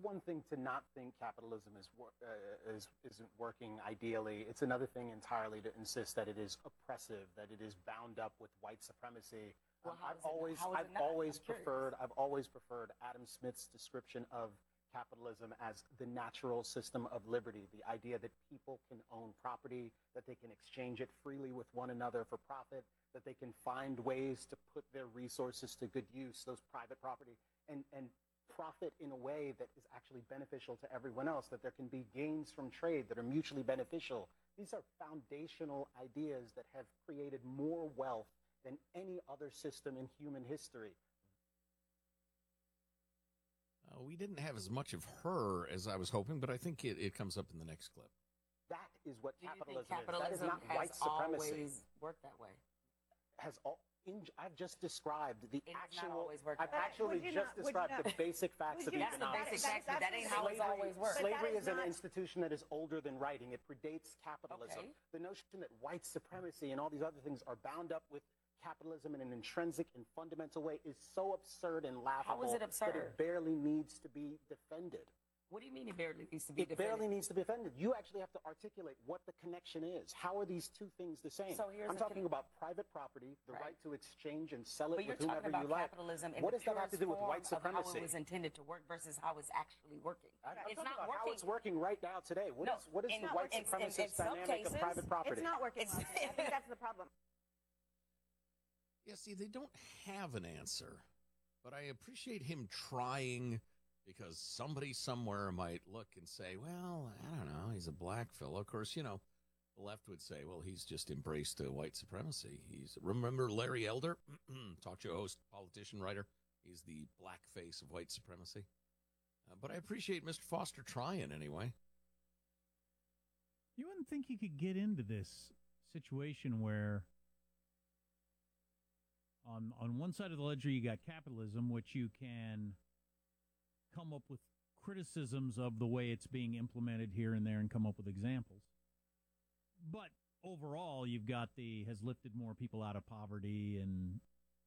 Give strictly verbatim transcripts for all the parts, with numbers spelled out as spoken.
one thing to not think capitalism is, uh, is isn't working ideally. It's another thing entirely to insist that it is oppressive, that it is bound up with white supremacy. Well, um, how I've is it- always, how is it I've not? always I'm curious. preferred, I've always preferred Adam Smith's description of capitalism as the natural system of liberty, the idea that people can own property, that they can exchange it freely with one another for profit, that they can find ways to put their resources to good use, those private property, and, and profit in a way that is actually beneficial to everyone else, that there can be gains from trade that are mutually beneficial. These are foundational ideas that have created more wealth than any other system in human history. Uh, we didn't have as much of her as I was hoping, but I think it, it comes up in the next clip. That is what Do you think capitalism, capitalism is. That is not has white supremacy. always worked that way? Has all, in, I've just described the It has actual. not always worked I've that way. actually Would you just not- would you described not- the basic facts would of you not- That's the economics. basic That- fact, that's but that ain't how it's Slavery- always worked. But that Slavery is is an not- institution that is older than writing. It predates capitalism. Okay. The notion that white supremacy and all these other things are bound up with capitalism in an intrinsic and fundamental way is so absurd and laughable How is it that absurd? it barely needs to be defended. What do you mean it barely needs to be It defended? barely needs to be defended. You actually have to articulate what the connection is. How are these two things the same? So here's I'm the talking con- about private property, the Right. right to exchange and sell it But you're with whomever talking about you like. capitalism in What the does that have to purest do with form white of how supremacy? it was intended to work versus how it's actually working. I- I'm it's talking not about working. how it's working right now today. What No, is what is in- the in- white in- in- supremacist in some dynamic cases, of private property? It's not working. It's- well. I think that's the problem. Yeah, see, they don't have an answer, but I appreciate him trying because somebody somewhere might look and say, well, I don't know, he's a black fellow. Of course, you know, the left would say, well, he's just embraced uh, white supremacy. He's remember Larry Elder, talk show host, politician, writer. He's the black face of white supremacy. Uh, but I appreciate Mister Foster trying anyway. You wouldn't think you could get into this situation where on on one side of the ledger you got capitalism, which you can come up with criticisms of the way it's being implemented here and there and come up with examples. But overall, you've got the has lifted more people out of poverty and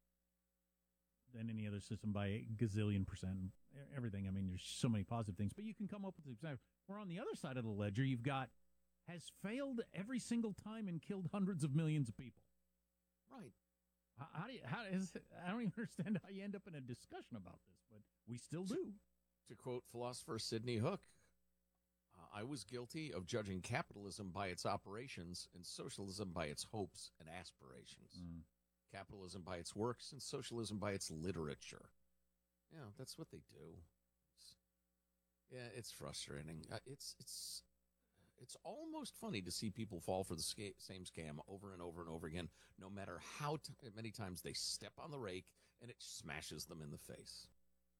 than any other system by a gazillion percent. Everything. I mean, there's so many positive things, but you can come up with examples. Where on the other side of the ledger, you've got has failed every single time and killed hundreds of millions of people. Right. How, how do you? How is? I don't even understand how you end up in a discussion about this, but we still do. To quote philosopher Sidney Hook, uh, I was guilty of judging capitalism by its operations and socialism by its hopes and aspirations. Mm. Capitalism by its works and socialism by its literature. Yeah, that's what they do. It's, yeah, it's frustrating. Uh, it's it's it's almost funny to see people fall for the sca- same scam over and over and over again, no matter how t- many times they step on the rake and it smashes them in the face.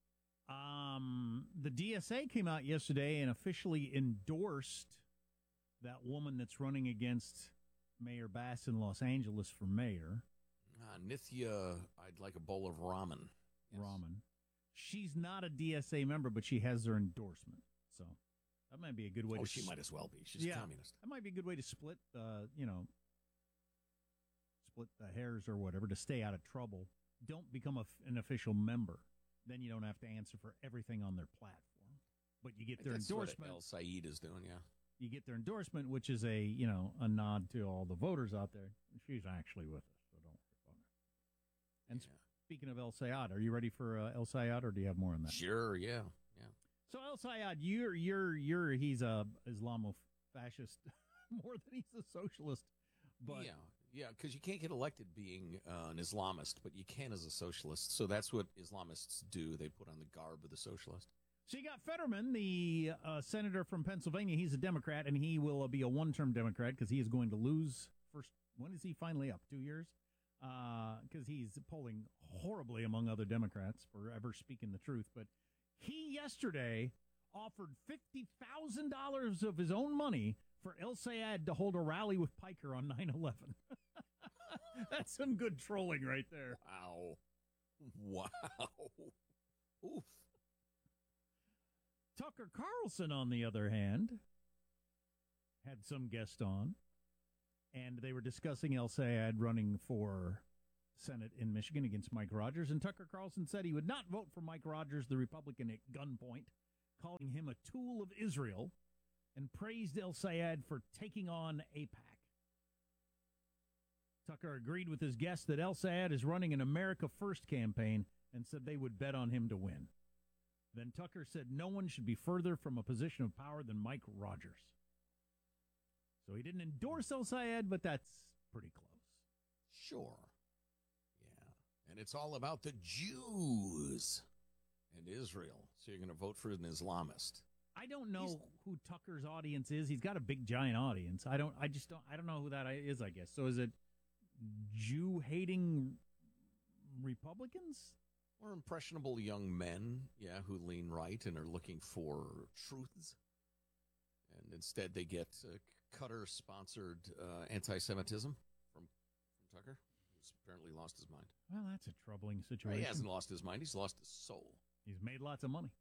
Um, the D S A came out yesterday and officially endorsed that woman that's running against Mayor Bass in Los Angeles for mayor. Uh, Nithya, I'd like a bowl of ramen. Yes. Ramen. She's not a D S A member, but she has their endorsement. So that might be a good way Oh, to she s- might as well be. She's yeah, a communist. That might be a good way to split, uh, you know, split the hairs or whatever to stay out of trouble. Don't become a, an official member. Then you don't have to answer for everything on their platform. But you get their That's endorsement. what El Said is doing, yeah. You get their endorsement, which is a, you know, a nod to all the voters out there. She's actually with us, so don't worry about it. And Yeah. speaking of El Sayad, are you ready for uh, El Sayad, or do you have more on that? Sure, yeah, yeah. So El Sayad, you're you're you're he's a Islamo-fascist more than he's a socialist. But yeah, yeah, because you can't get elected being uh, an Islamist, but you can as a socialist. So that's what Islamists do. They put on the garb of the socialist. so you got Fetterman, the uh, senator from Pennsylvania. He's a Democrat, and he will uh, be a one-term Democrat because he is going to lose first. When is he finally up? Two years? Because he's polling horribly among other Democrats for ever speaking the truth. But he yesterday offered fifty thousand dollars of his own money for El Sayad to hold a rally with Piker on nine eleven. That's some good trolling right there. Wow. Wow. Oof. Tucker Carlson, on the other hand, had some guest on, and they were discussing El Sayad running for Senate in Michigan against Mike Rogers, and Tucker Carlson said he would not vote for Mike Rogers, the Republican, at gunpoint, calling him a tool of Israel, and praised El Sayed for taking on AIPAC. Tucker agreed with his guest that El Sayed is running an America First campaign and said they would bet on him to win. Then Tucker said no one should be further from a position of power than Mike Rogers. So he didn't endorse El Sayed, but that's pretty close. Sure. Yeah. And it's all about the Jews and Israel. So you're going to vote for an Islamist. I don't know He's- who Tucker's audience is. He's got a big giant audience. I don't I just don't I don't know who that is, I guess. So is it Jew hating Republicans? Or impressionable young men, yeah, who lean right and are looking for truths. And instead they get uh, Qatar-sponsored uh, anti-Semitism from, from Tucker, who's apparently lost his mind. Well, that's a troubling Well, situation. he hasn't lost his mind. He's lost his soul. He's made lots of money.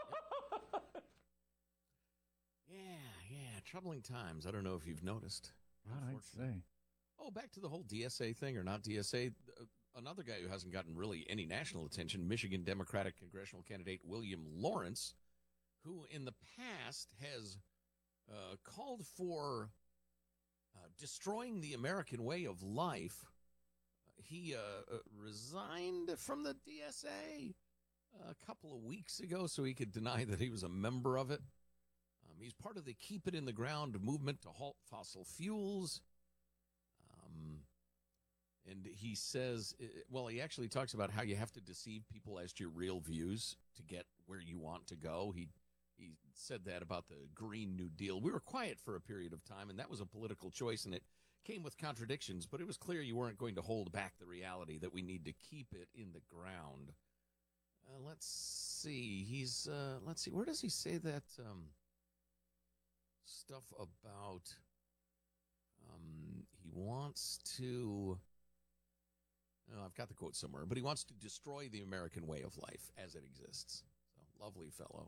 Yeah, yeah, troubling times. I don't know if you've noticed. What I'd Unfortunately. say. Oh, back to the whole D S A thing or not D S A. Uh, another guy who hasn't gotten really any national attention, Michigan Democratic congressional candidate William Lawrence, who in the past has uh, called for uh, destroying the American way of life. He uh, uh, resigned from the D S A a couple of weeks ago so he could deny that he was a member of it. Um, he's part of the Keep It in the Ground movement to halt fossil fuels. Um, and he says, uh, well, he actually talks about how you have to deceive people as to your real views to get where you want to go. He he said that about the Green New Deal. We were quiet for a period of time, and that was a political choice, and it came with contradictions, but it was clear you weren't going to hold back the reality that we need to keep it in the ground. Uh, let's see. He's, uh, let's see. Where does he say that um, stuff about um, he wants to, oh, I've got the quote somewhere, but he wants to destroy the American way of life as it exists. So, lovely fellow.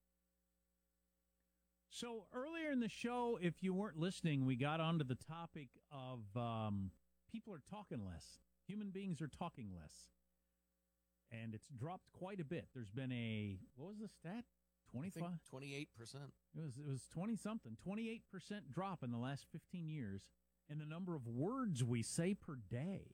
So earlier in the show, if you weren't listening, we got onto the topic of um, people are talking less. Human beings are talking less. And it's dropped quite a bit. There's been a, what was the stat? twenty-five? twenty-eight percent. It was, it was twenty-something. twenty-eight percent drop in the last fifteen years in the number of words we say per day.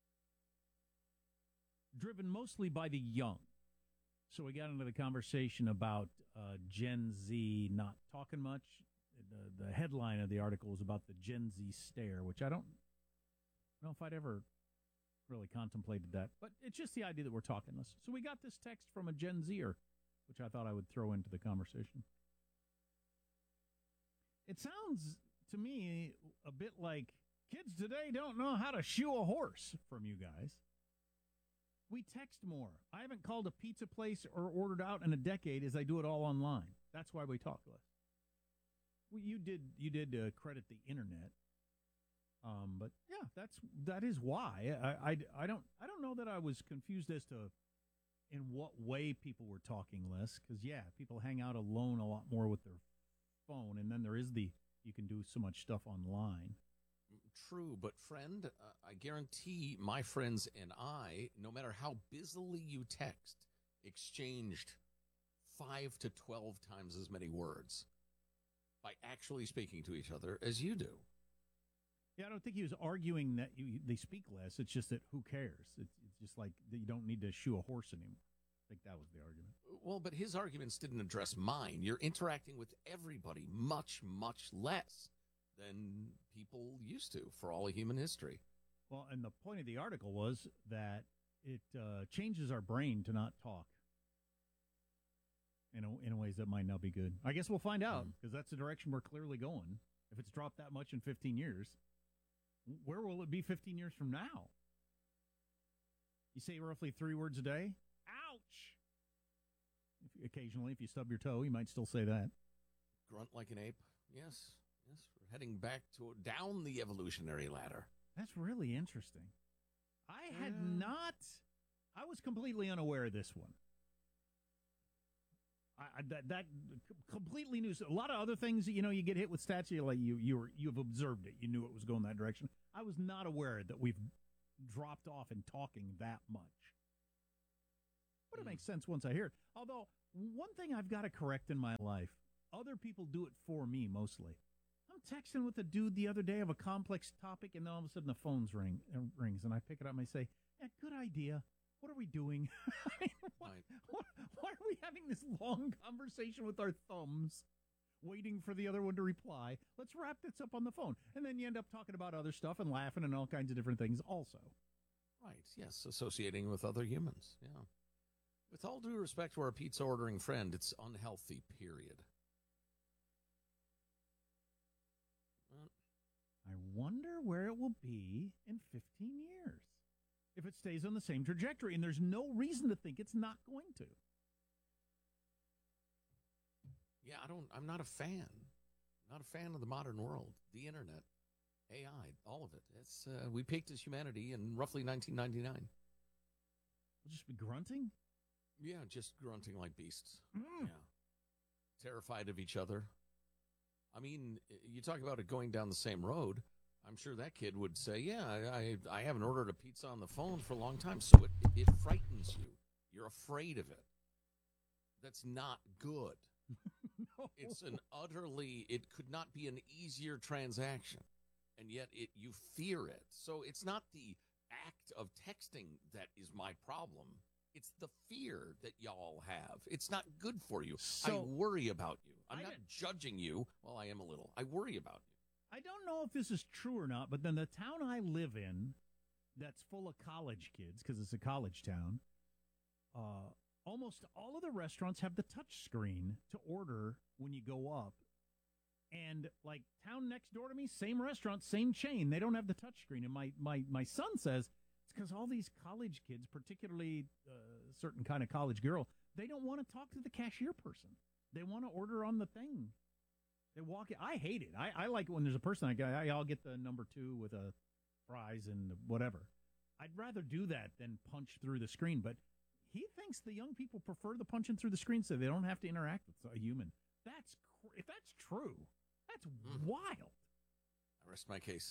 Driven mostly by the young. So we got into the conversation about uh, Gen Z not talking much. The, the headline of the article was about the Gen Z stare, which I don't know if I'd ever really contemplated that. But it's just the idea that we're talking less. So we got this text from a Gen Zer, which I thought I would throw into the conversation. It sounds to me a bit like kids today don't know how to shoe a horse from you guys. We text more. I haven't called a pizza place or ordered out in a decade as I do it all online. That's why we talk less. Well, you did you did uh, credit the internet, um, but yeah, that's that is why. I, I, I don't I don't know that I was confused as to in what way people were talking less. Because yeah, people hang out alone a lot more with their phone, and then there is the you can do so much stuff online. True, but friend, uh, I guarantee my friends and I, no matter how busily you text, exchanged five to twelve times as many words by actually speaking to each other as you do. Yeah, I don't think he was arguing that you, they speak less. It's just that who cares? It's, it's just like that you don't need to shoe a horse anymore. I think that was the argument. Well, but his arguments didn't address mine. You're interacting with everybody much, much less than people used to for all of human history. Well, and the point of the article was that it uh, changes our brain to not talk in a, in ways that might not be good. I guess we'll find out because mm. that's the direction we're clearly going. If it's dropped that much in fifteen years, where will it be fifteen years from now? You say roughly three words a day? Ouch! If, occasionally, if you stub your toe, you might still say that. Grunt like an ape? Yes. Yes, we're heading back to down the evolutionary ladder. That's really interesting. I had Yeah. not. I was completely unaware of this one. I, I, that that completely new. A lot of other things, you know, you get hit with stats. You like you you were you've observed it. You knew it was going that direction. I was not aware that we've dropped off in talking that much. But it Mm. makes sense once I hear it. Although, one thing I've got to correct in my life, other people do it for me mostly. I'm texting with a dude the other day of a complex topic, and then all of a sudden the phone's ring uh, rings, and I pick it up and I say, yeah, good idea. What are we doing? I mean, what, Right. what, why are we having this long conversation with our thumbs, waiting for the other one to reply? Let's wrap this up on the phone. And then you end up talking about other stuff and laughing and all kinds of different things also. Right, yes, associating with other humans, yeah. With all due respect to our pizza ordering friend, it's unhealthy, period. Well, I wonder where it will be in fifteen years if it stays on the same trajectory, and there's no reason to think it's not going to. yeah, I don't, I'm not a fan. Not a fan of the modern world, the internet, A I, all of it. It's uh, we peaked as humanity in roughly nineteen ninety-nine. We'll just be grunting? Yeah, just grunting like beasts. Mm. Yeah. Terrified of each other. I mean, you talk about it going down the same road. I'm sure that kid would say, yeah, I, I, I haven't ordered a pizza on the phone for a long time. So it, it, it frightens you. You're afraid of it. That's not good. No. It's an utterly, it could not be an easier transaction. And yet it you fear it. So it's not the act of texting that is my problem. It's the fear that y'all have. It's not good for you. I So- worry about you. I'm I not didn't- judging you. Well, I am a little. I worry about you. I don't know if this is true or not, but then the town I live in that's full of college kids, because it's a college town, uh, almost all of the restaurants have the touch screen to order when you go up. And like town next door to me, same restaurant, same chain, they don't have the touch screen. And my, my, my son says it's because all these college kids, particularly a uh, certain kind of college girl, they don't want to talk to the cashier person. They want to order on the thing. They walk it. I hate it. I, I like it when there's a person. I, I, I'll get the number two with a fries and whatever. I'd rather do that than punch through the screen. But he thinks the young people prefer the punching through the screen so they don't have to interact with a human. That's cr- if that's true, that's Mm. wild. I rest my case.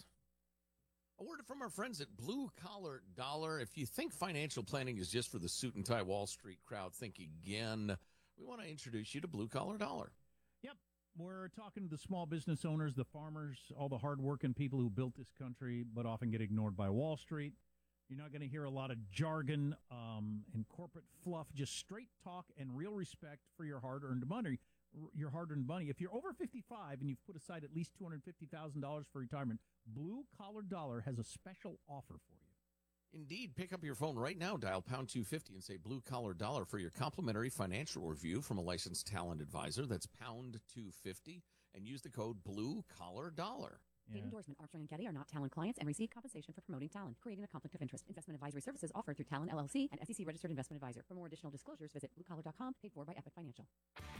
A word from our friends at Blue Collar Dollar. If you think financial planning is just for the suit and tie Wall Street crowd, think again. We want to introduce you to Blue Collar Dollar. Yep. We're talking to the small business owners, the farmers, all the hardworking people who built this country but often get ignored by Wall Street. You're not going to hear a lot of jargon um, and corporate fluff, just straight talk and real respect for your hard-earned money. Your hard-earned money. If you're over fifty-five and you've put aside at least two hundred fifty thousand dollars for retirement, Blue Collar Dollar has a special offer for you. Indeed, pick up your phone right now, dial pound two fifty and say Blue Collar Dollar for your complimentary financial review from a licensed talent advisor. That's pound two fifty and use the code Blue Collar Dollar. Paid endorsement. Armstrong and Getty are not Talent clients and receive compensation for promoting Talent, creating a conflict of interest. Investment advisory services offered through Talent L L C and S E C registered investment advisor. For more additional disclosures, visit blue collar dot com. Paid for by Epic Financial.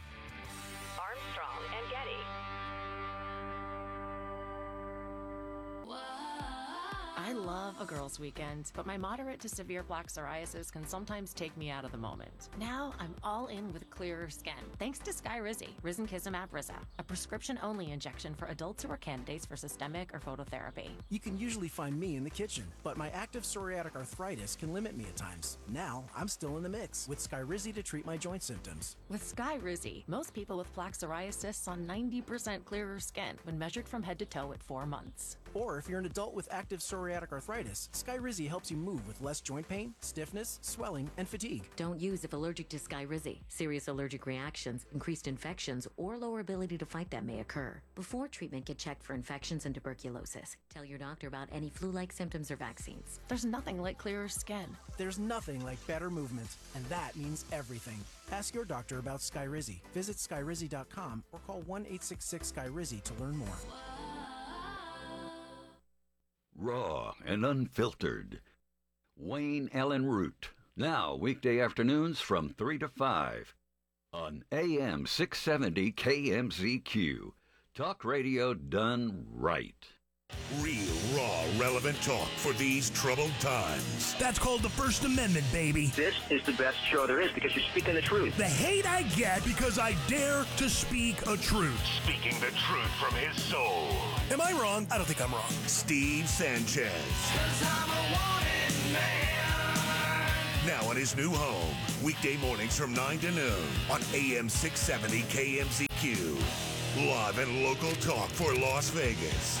Armstrong and Getty. I love a girls' weekend, but my moderate to severe plaque psoriasis can sometimes take me out of the moment. Now I'm all in with clearer skin, thanks to Skyrizi, Risankizumab Riza, a prescription-only injection for adults who are candidates for systemic or phototherapy. You can usually find me in the kitchen, but my active psoriatic arthritis can limit me at times. Now, I'm still in the mix with Skyrizi to treat my joint symptoms. With Skyrizi, most people with plaque psoriasis saw ninety percent clearer skin when measured from head to toe at four months. Or if you're an adult with active psoriatic arthritis, Skyrizi helps you move with less joint pain, stiffness, swelling, and fatigue. Don't use if allergic to Skyrizi. Serious allergic reactions, increased infections, or lower ability to fight them may occur. Before treatment, get checked for infections and tuberculosis. Tell your doctor about any flu-like symptoms or vaccines. There's nothing like clearer skin. There's nothing like better movement, and that means everything. Ask your doctor about Skyrizi. Visit skyrizi dot com or call one eight six six Skyrizi to learn more. Raw and unfiltered. Wayne Allen Root. Now, weekday afternoons from three to five on A M six seventy K M Z Q. Talk radio done right. Real, raw, relevant talk for these troubled times. That's called the First Amendment, baby. This is the best show there is because you're speaking the truth. The hate I get because I dare to speak a truth. Speaking the truth from his soul. Am I wrong? I don't think I'm wrong. Steve Sanchez. 'Cause I'm a wanted man. now in his new home. Weekday mornings from nine to noon on A M six seventy K M Z Q. Live and local talk for Las Vegas.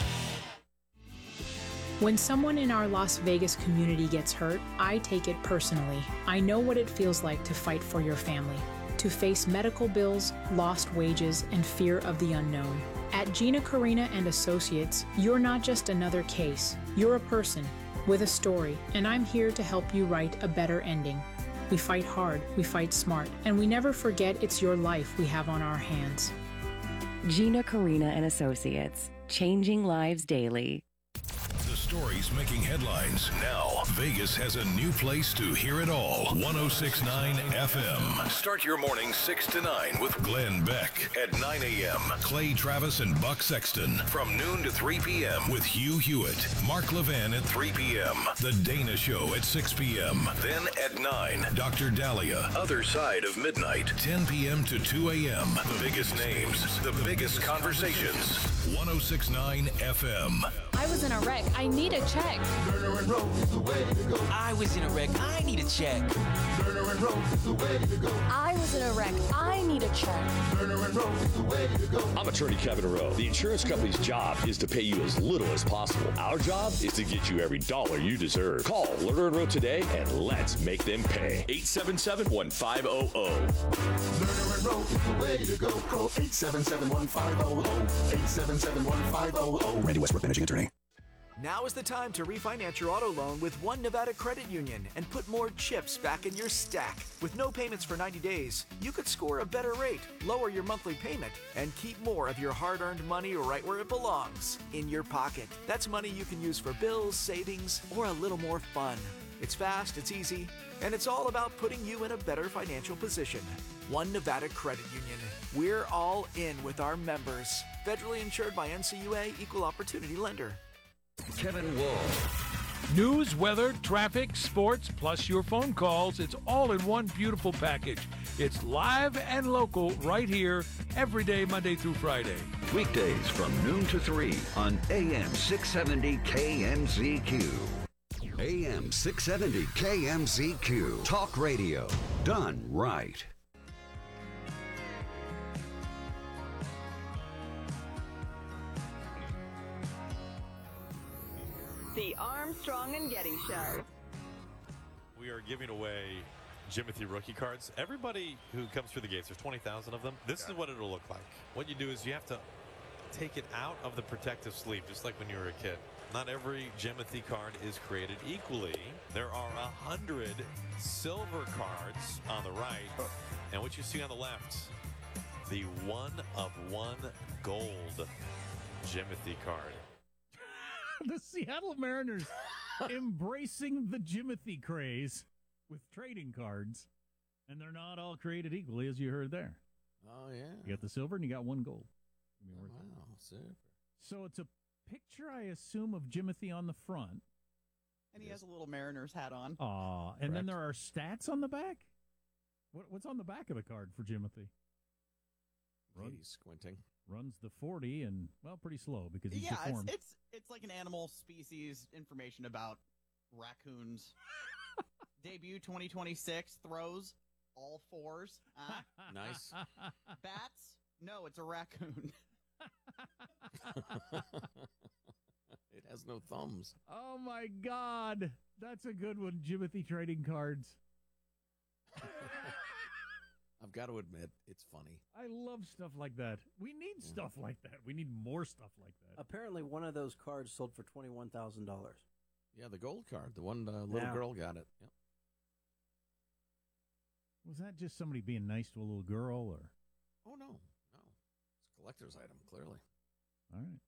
When someone in our Las Vegas community gets hurt, I take it personally. I know what it feels like to fight for your family, to face medical bills, lost wages, and fear of the unknown. At Gina Carina and Associates, you're not just another case. You're a person with a story, and I'm here to help you write a better ending. We fight hard, we fight smart, and we never forget it's your life we have on our hands. Gina Carina and Associates, changing lives daily. The stories making headlines. Now, Vegas has a new place to hear it all. one oh six point nine F M. Start your morning six to nine with Glenn Beck at nine a.m. Clay Travis and Buck Sexton from noon to three p.m. with Hugh Hewitt. Mark Levin at three p.m. The Dana Show at six p.m. Then at nine, Doctor Dahlia. Other Side of Midnight, ten p.m. to two a.m. The biggest names, the biggest conversations. one oh six point nine F M. I was in a wreck. I need a check. Turner and Rose is the way to go. I was in a wreck. I need a check. Turner and Rose is the way to go. I was in a wreck. I need a check. Turner and Rose is the way to go. I'm attorney Kevin Rowe. The insurance company's job is to pay you as little as possible. Our job is to get you every dollar you deserve. Call Lerner and Rowe today and let's make them pay. eight seven seven, one five zero zero. Lerner and Rowe is the way to go. Call eight seven seven, one five zero zero. eight seven seven, one five zero zero. Randy Westbrook, managing attorney. Now is the time to refinance your auto loan with One Nevada Credit Union and put more chips back in your stack. With no payments for ninety days, you could score a better rate, lower your monthly payment, and keep more of your hard-earned money right where it belongs, in your pocket. That's money you can use for bills, savings, or a little more fun. It's fast, it's easy, and it's all about putting you in a better financial position. One Nevada Credit Union. We're all in with our members. Federally insured by N C U A, Equal Opportunity Lender. Kevin Wall. News, weather, traffic, sports, plus your phone calls. It's all in one beautiful package. It's live and local right here every day, Monday through Friday. Weekdays from noon to three on A M six seventy K M Z Q. A M six seventy K M Z Q. Talk radio. Done right. The Armstrong and Getty Show. We are giving away Jimothy rookie cards. Everybody who comes through the gates, there's twenty thousand of them. This is what it'll look like. What you do is you have to take it out of the protective sleeve, just like when you were a kid. Not every Jimothy card is created equally. There are a hundred silver cards on the right, and what you see on the left, the one of one gold Jimothy card. The Seattle Mariners embracing the Jimothy craze with trading cards, and they're not all created equally, as you heard there. Oh, yeah. You got the silver and you got one gold. Oh, wow, super. So it's a picture, I assume, of Jimothy on the front. And he has a little Mariners hat on. Aw, and then there are stats on the back? What, what's on the back of the card for Jimothy? Run, He's squinting. Runs the forty and, well, pretty slow because he's yeah, deformed. it's, it's it's like an animal species information about raccoons. Debut twenty twenty-six, throws all fours. Uh, nice. Bats? No, it's a raccoon. It has no thumbs. Oh, my God. That's a good one, Jimothy trading cards. I've got to admit, it's funny. I love stuff like that. We need yeah. stuff like that. We need more stuff like that. Apparently, one of those cards sold for twenty-one thousand dollars. Yeah, the gold card. The one uh, little yeah. girl got it. Yep. Was that just somebody being nice to a little girl? or? Oh, no. No. It's a collector's item, clearly. All right.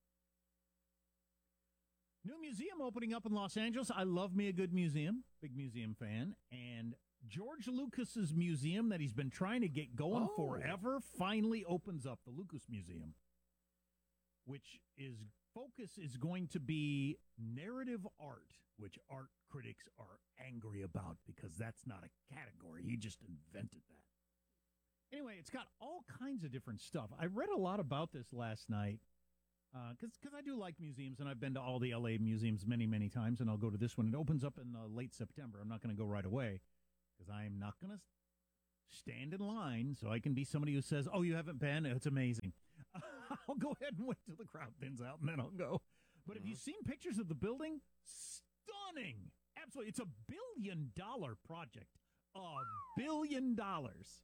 New museum opening up in Los Angeles. I love me a good museum. Big museum fan. And George Lucas's museum that he's been trying to get going oh. forever finally opens up, the Lucas Museum, which is focus is going to be narrative art, which art critics are angry about because that's not a category. He just invented that. Anyway, it's got all kinds of different stuff. I read a lot about this last night because uh, I do like museums, and I've been to all the L A museums many, many times, and I'll go to this one. It opens up in uh, late September. I'm not going to go right away, because I am not going to stand in line so I can be somebody who says, oh, you haven't been? It's amazing. I'll go ahead and wait till the crowd thins out, and then I'll go. But mm-hmm. have you seen pictures of the building? Stunning. Absolutely. It's a billion-dollar project. A billion dollars.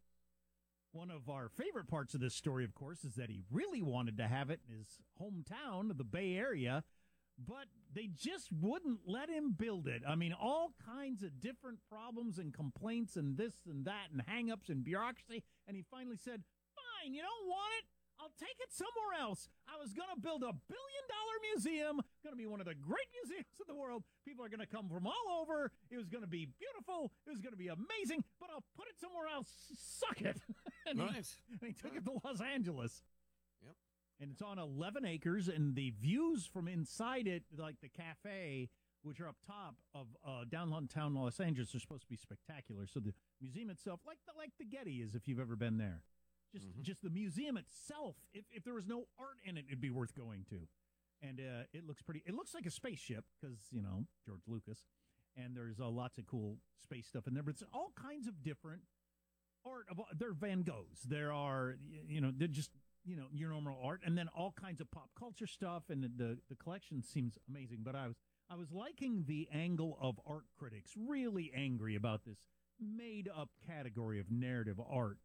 One of our favorite parts of this story, of course, is that he really wanted to have it in his hometown of the Bay Area, but they just wouldn't let him build it. I mean, all kinds of different problems and complaints and this and that and hang-ups and bureaucracy, and he finally said, fine, you don't want it? I'll take it somewhere else. I was going to build a billion-dollar museum, going to be one of the great museums in the world. People are going to come from all over. It was going to be beautiful. It was going to be amazing, but I'll put it somewhere else. Suck it. and, nice. he, and he took it to Los Angeles. Yep. And it's on eleven acres, and the views from inside it, like the cafe, which are up top of uh, downtown Los Angeles, are supposed to be spectacular. So the museum itself, like the, like the Getty is if you've ever been there. Just mm-hmm. just the museum itself, if, if there was no art in it, it'd be worth going to. And uh, it looks pretty, it looks like a spaceship because, you know, George Lucas. And there's uh, lots of cool space stuff in there. But it's all kinds of different art. Of, there are Van Goghs. There are, you know, they're just, you know, your normal art. And then all kinds of pop culture stuff. And the, the collection seems amazing. But I was, I was liking the angle of art critics really angry about this made-up category of narrative art.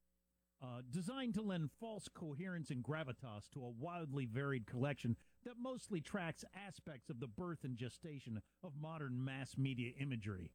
Uh, designed to lend false coherence and gravitas to a wildly varied collection that mostly tracks aspects of the birth and gestation of modern mass media imagery.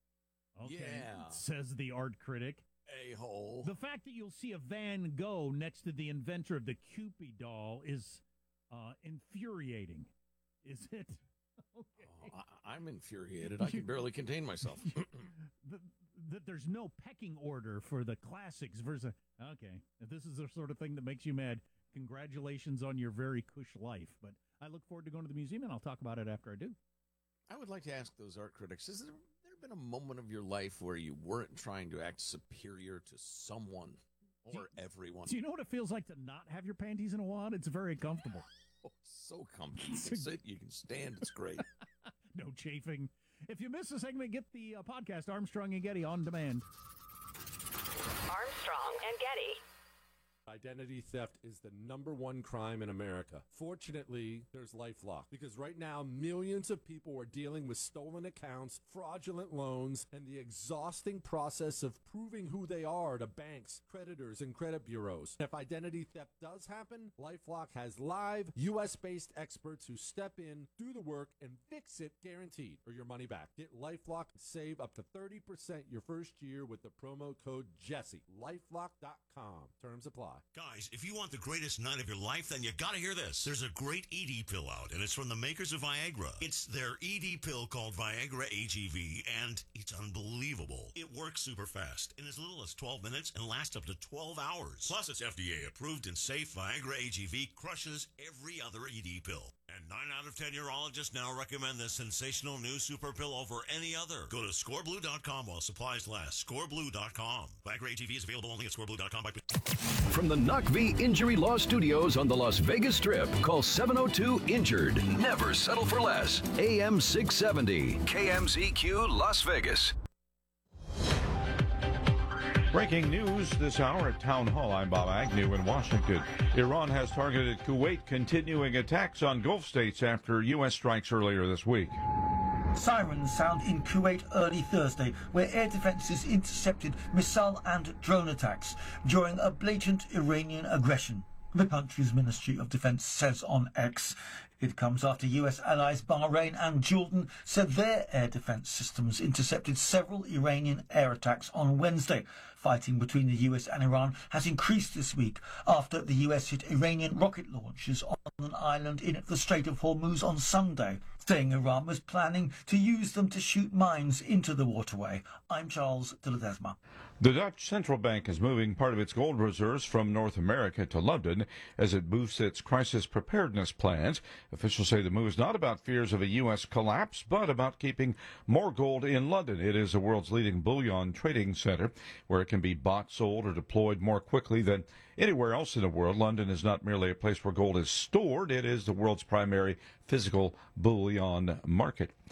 Okay, yeah. Says the art critic. A-hole. The fact that you'll see a Van Gogh next to the inventor of the Cupid doll is uh, infuriating. Is it? Okay. Oh, I- I'm infuriated. I can barely contain myself. the, that there's no pecking order for the classics versus, okay, if this is the sort of thing that makes you mad, congratulations on your very cush life. But I look forward to going to the museum, and I'll talk about it after I do. I would like to ask those art critics, has there, there been a moment of your life where you weren't trying to act superior to someone or do you, everyone? Do you know what it feels like to not have your panties in a wad? It's very comfortable. Oh, so comfortable. You can sit, you can stand, it's great. No chafing. If you missed a segment, get the uh, podcast Armstrong and Getty on demand. Armstrong and Getty. Identity theft is the number one crime in America. Fortunately, there's LifeLock, because right now millions of people are dealing with stolen accounts, fraudulent loans, and the exhausting process of proving who they are to banks, creditors, and credit bureaus. If identity theft does happen, LifeLock has live U S based experts who step in, do the work, and fix it guaranteed, or your money back. Get LifeLock and save up to thirty percent your first year with the promo code Jesse. LifeLock dot com. Terms apply. Guys, if you want the greatest night of your life, then you gotta hear this. There's a great E D pill out, and it's from the makers of Viagra. It's their E D pill called Viagra H E V, and it's unbelievable. It works super fast, in as little as twelve minutes, and lasts up to twelve hours. Plus, it's F D A approved and safe. Viagra H E V crushes every other E D pill. And nine out of ten urologists now recommend this sensational new super pill over any other. Go to score blue dot com while supplies last. score blue dot com. Viagra H E V is available only at score blue dot com. By From the Knock V Injury Law Studios on the Las Vegas Strip, call seven oh two injured. Never settle for less. A M six seventy, K M Z Q Las Vegas. Breaking news this hour at Town Hall. I'm Bob Agnew in Washington. Iran has targeted Kuwait, continuing attacks on Gulf states after U S strikes earlier this week. Sirens sound in Kuwait early Thursday, where air defenses intercepted missile and drone attacks during a blatant Iranian aggression. The country's Ministry of Defense says on X. It comes after U S allies Bahrain and Jordan said their air defense systems intercepted several Iranian air attacks on Wednesday. Fighting between the U S and Iran has increased this week after the U S hit Iranian rocket launches on an island in the Strait of Hormuz on Sunday, saying Iran was planning to use them to shoot mines into the waterway. I'm Charles de Ledesma. The Dutch Central Bank is moving part of its gold reserves from North America to London as it boosts its crisis preparedness plans. Officials say the move is not about fears of a U S collapse, but about keeping more gold in London. It is the world's leading bullion trading center, where it can be bought, sold, or deployed more quickly than anywhere else in the world. London is not merely a place where gold is stored, it is the world's primary physical bullion market.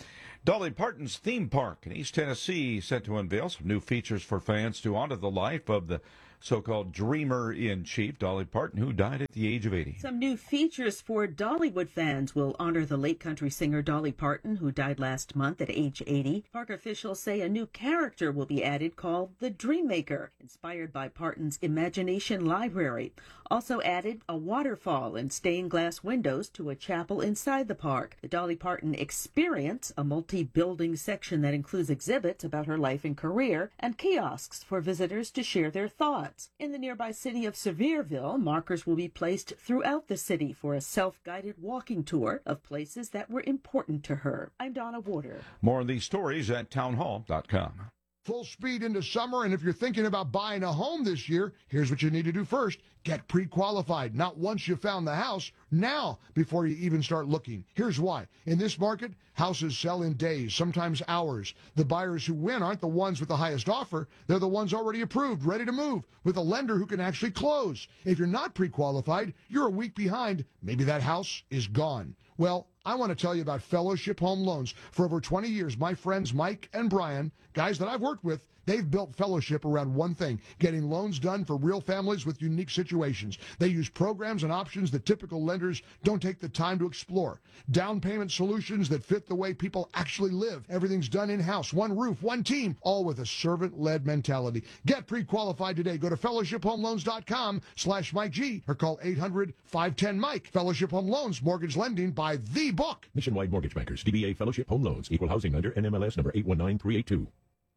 Dolly Parton's theme park in East Tennessee set to unveil some new features for fans to honor the life of the so-called dreamer-in-chief, Dolly Parton, who died at the age of eighty. Some new features for Dollywood fans will honor the late country singer Dolly Parton, who died last month at age eighty. Park officials say a new character will be added called the Dreammaker, inspired by Parton's imagination library. Also added a waterfall and stained glass windows to a chapel inside the park. The Dolly Parton Experience, a multi-building section that includes exhibits about her life and career, and kiosks for visitors to share their thoughts. In the nearby city of Sevierville, markers will be placed throughout the city for a self-guided walking tour of places that were important to her. I'm Donna Warder. More on these stories at townhall dot com. Full speed into summer, and if you're thinking about buying a home this year, here's what you need to do first. Get pre-qualified, not once you found the house, now before you even start looking. Here's why. In this market, houses sell in days, sometimes hours. The buyers who win aren't the ones with the highest offer. They're the ones already approved, ready to move, with a lender who can actually close. If you're not pre-qualified, you're a week behind. Maybe that house is gone. Well, I want to tell you about Fellowship Home Loans. For over twenty years, my friends Mike and Brian, guys that I've worked with, they've built Fellowship around one thing, getting loans done for real families with unique situations. They use programs and options that typical lenders don't take the time to explore. Down payment solutions that fit the way people actually live. Everything's done in-house, one roof, one team, all with a servant-led mentality. Get pre-qualified today. Go to fellowship home loans dot com slash Mike G or call eight hundred, five one zero, Mike. Fellowship Home Loans, mortgage lending by the book. Nationwide Mortgage Bankers, D B A Fellowship Home Loans, Equal Housing Lender, N M L S number eight one nine three eight two.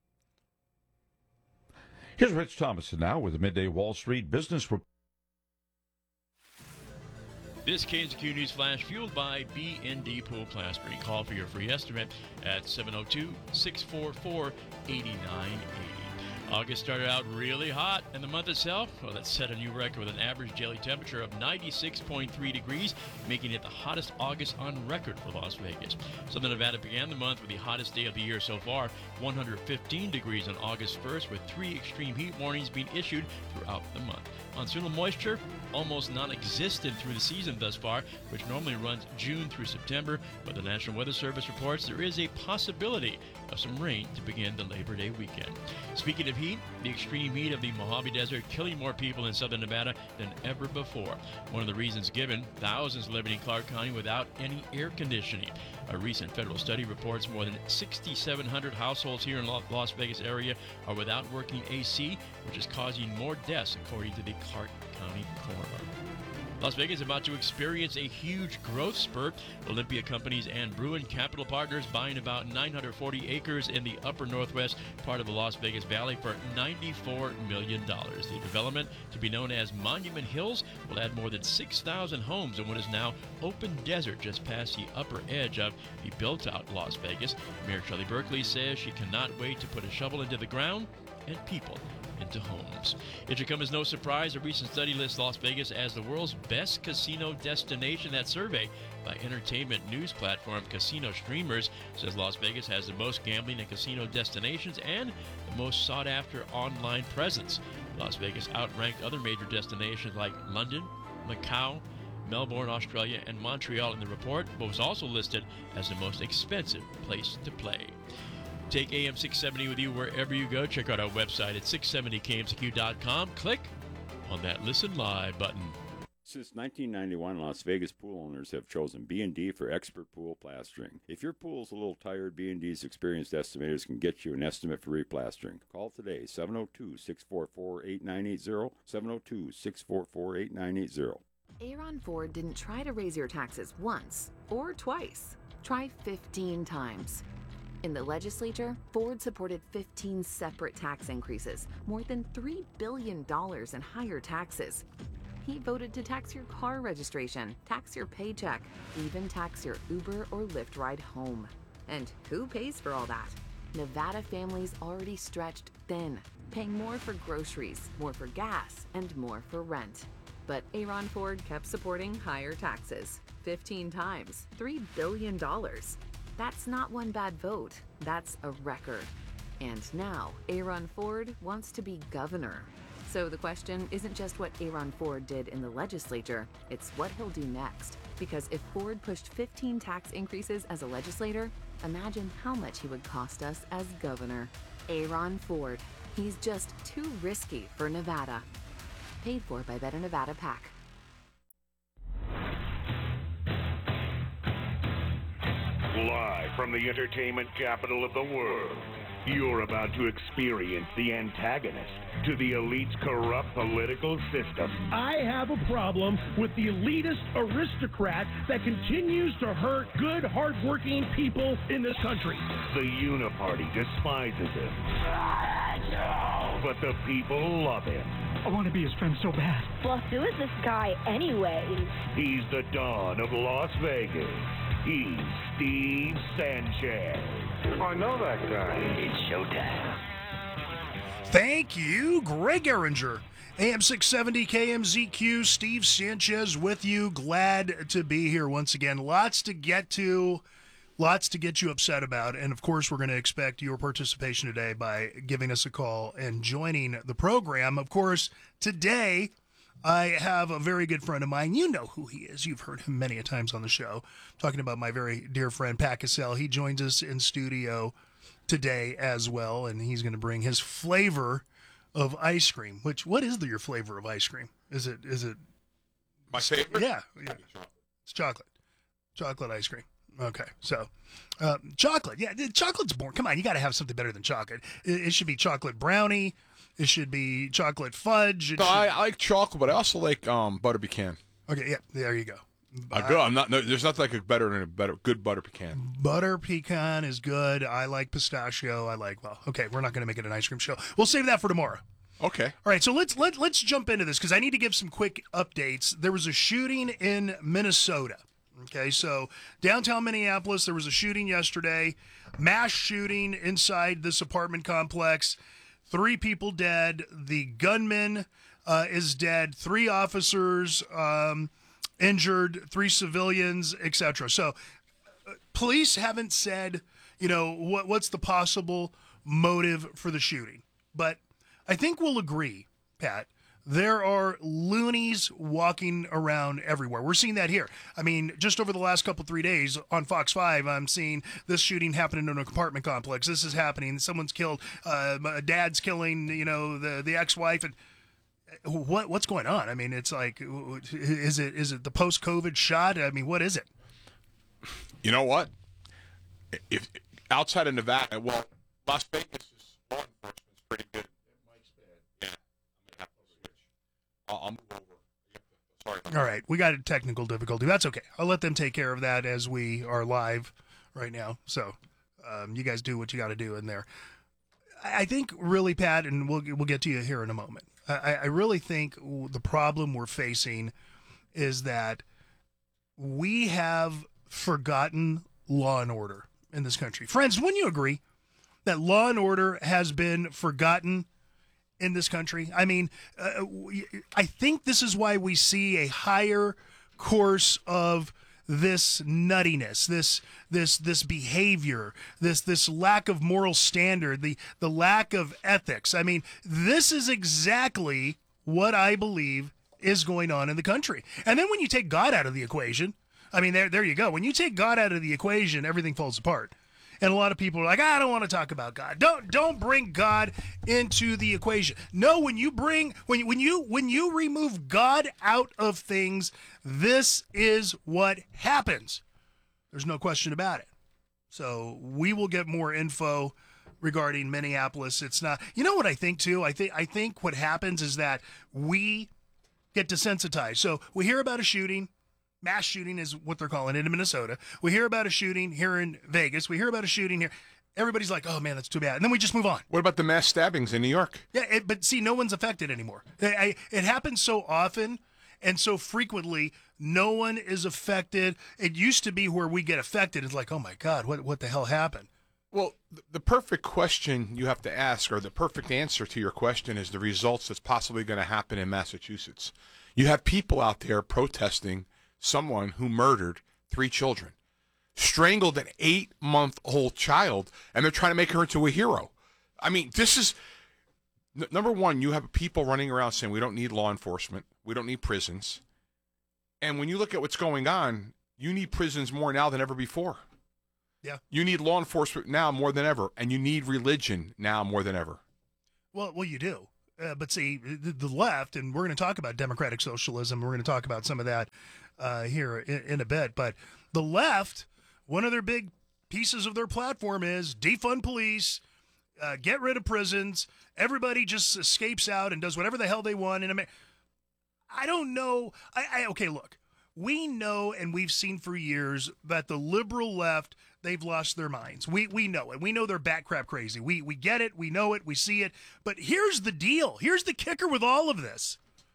Here's Rich Thomason now with the Midday Wall Street Business Report. This K N Z Q News Flash fueled by B and D Pool Plastering. Call for your free estimate at seven oh two, six four four, eight nine eight oh. August started out really hot, and the month itself, well, that set a new record with an average daily temperature of ninety-six point three degrees, making it the hottest August on record for Las Vegas. Southern Nevada began the month with the hottest day of the year so far, one hundred fifteen degrees on August first, with three extreme heat warnings being issued throughout the month. Monsoonal moisture, almost non-existent through the season thus far, which normally runs June through September, but the National Weather Service reports there is a possibility of some rain to begin the Labor Day weekend. Speaking of heat, the extreme heat of the Mojave Desert killing more people in southern Nevada than ever before. One of the reasons given, thousands living in Clark County without any air conditioning. A recent federal study reports more than six thousand seven hundred households here in the Las Vegas area are without working A C, which is causing more deaths, according to the Clark County coroner. Las Vegas is about to experience a huge growth spurt. Olympia Companies and Bruin Capital Partners buying about nine hundred forty acres in the upper northwest part of the Las Vegas Valley for ninety-four million dollars. The development, to be known as Monument Hills, will add more than six thousand homes in what is now open desert just past the upper edge of the built-out Las Vegas. Mayor Shelley Berkeley says she cannot wait to put a shovel into the ground and people into homes. It should come as no surprise a recent study lists Las Vegas as the world's best casino destination. That survey by entertainment news platform Casino Streamers says Las Vegas has the most gambling and casino destinations and the most sought-after online presence. Las Vegas outranked other major destinations like London, Macau, Melbourne, Australia, and Montreal in the report, but was also listed as the most expensive place to play. Take A M six seventy with you wherever you go. Check out our website at six seventy K M Z Q dot com. Click on that Listen Live button. Since nineteen ninety-one, Las Vegas pool owners have chosen B and D for expert pool plastering. If your pool's a little tired, B and D's experienced estimators can get you an estimate for replastering. Call today, seven oh two, six four four, eight nine eight oh, seven oh two, six four four, eight nine eight oh. Aaron Ford didn't try to raise your taxes once or twice. Try fifteen times. In the legislature, Ford supported fifteen separate tax increases, more than three billion dollars in higher taxes. He voted to tax your car registration, tax your paycheck, even tax your Uber or Lyft ride home. And who pays for all that? Nevada families already stretched thin, paying more for groceries, more for gas, and more for rent. But Aaron Ford kept supporting higher taxes, fifteen times, three billion dollars. That's not one bad vote, that's a record. And now, Aaron Ford wants to be governor. So the question isn't just what Aaron Ford did in the legislature, it's what he'll do next. Because if Ford pushed fifteen tax increases as a legislator, imagine how much he would cost us as governor. Aaron Ford. He's just too risky for Nevada. Paid for by Better Nevada PAC. Live from the entertainment capital of the world, you're about to experience the antagonist to the elite's corrupt political system. I have a problem with the elitist aristocrat that continues to hurt good, hardworking people in this country. The Uniparty despises him, but the people love him. I want to be his friend so bad. Well, who is this guy anyways? He's the Don of Las Vegas. He's Steve Sanchez. I know that guy. It's showtime. Thank you, Greg Eringer. A M six seventy K M Z Q, Steve Sanchez with you. Glad to be here once again. Lots to get to, lots to get you upset about. And, of course, we're going to expect your participation today by giving us a call and joining the program. Of course, today I have a very good friend of mine. You know who he is. You've heard him many a times on the show. I'm talking about my very dear friend, Pat Cassell. He joins us in studio today as well, and he's going to bring his flavor of ice cream. Which, what is the, your flavor of ice cream? Is it, is it? My favorite? Yeah. yeah. It's chocolate. Chocolate ice cream. Okay. So, uh, chocolate. Yeah, chocolate's boring. Come on, you got to have something better than chocolate. It, it should be chocolate brownie. It should be chocolate fudge. It no, should... I, I like chocolate, but I also like um, butter pecan. Okay, yeah, there you go. Uh, good. I'm not. No, there's nothing like a better than a better good butter pecan. Butter pecan is good. I like pistachio. I like. Well, okay, we're not going to make it an ice cream show. We'll save that for tomorrow. Okay. All right. So let's let let's jump into this because I need to give some quick updates. There was a shooting in Minnesota. Okay, so downtown Minneapolis, there was a shooting yesterday, mass shooting inside this apartment complex. Three people dead. The gunman uh, is dead. Three officers um, injured. Three civilians, et cetera. So, uh, police haven't said, you know, what what's the possible motive for the shooting. But I think we'll agree, Pat. There are loonies walking around everywhere. We're seeing that here. I mean, just over the last couple, three days on Fox five, I'm seeing this shooting happening in an apartment complex. This is happening. Someone's killed. Uh, dad's killing, you know, the, the ex-wife. And what what's going on? I mean, it's like, is it is it the post-COVID shot? I mean, what is it? You know what? If outside of Nevada, well, Las Vegas is law enforcement's pretty good. I'll move over. Sorry. All right. We got a technical difficulty. That's okay. I'll let them take care of that as we are live right now. So um, you guys do what you got to do in there. I think really, Pat, and we'll, we'll get to you here in a moment. I, I really think the problem we're facing is that we have forgotten law and order in this country. Friends, wouldn't you agree that law and order has been forgotten in this country? I mean, uh, I think this is why we see a higher course of this nuttiness, this this this behavior, this this lack of moral standard, the the lack of ethics. I mean, this is exactly what I believe is going on in the country. And then when you take God out of the equation, I mean, there there you go. When you take God out of the equation, everything falls apart. And a lot of people are like, I don't want to talk about God. Don't don't bring God into the equation. No, when you bring when when you when you remove God out of things, this is what happens. There's no question about it. So we will get more info regarding Minneapolis. It's not. You know what I think too? I think I think what happens is that we get desensitized. So we hear about a shooting. Mass shooting is what they're calling it in Minnesota. We hear about a shooting here in Vegas. We hear about a shooting here. Everybody's like, oh, man, that's too bad. And then we just move on. What about the mass stabbings in New York? Yeah, it, but see, no one's affected anymore. I, I, it happens so often and so frequently, no one is affected. It used to be where we get affected. It's like, oh, my God, what, what the hell happened? Well, the perfect question you have to ask, or the perfect answer to your question, is the results that's possibly going to happen in Massachusetts. You have people out there protesting someone who murdered three children, strangled an eight-month-old child, and they're trying to make her into a hero. I mean, this is N- number one, you have people running around saying we don't need law enforcement, we don't need prisons. And when you look at what's going on, you need prisons more now than ever before. Yeah. You need law enforcement now more than ever, and you need religion now more than ever. Well, well, you do. Uh, but see, the, the left, and we're going to talk about democratic socialism. We're going to talk about some of that uh, here in, in a bit. But the left, one of their big pieces of their platform is defund police, uh, get rid of prisons. Everybody just escapes out and does whatever the hell they want in America. I don't know. I, I okay, look. We know and we've seen for years that the liberal left, they've lost their minds. We we know it. We know they're bat crap crazy. We we get it. We know it. We see it. But here's the deal. Here's the kicker with all of this.